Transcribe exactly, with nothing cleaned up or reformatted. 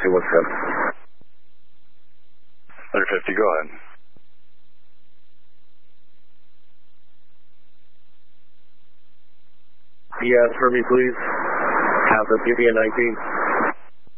two one seven. one fifty, go ahead. Yes, for me, please. Have the P P N nineteen.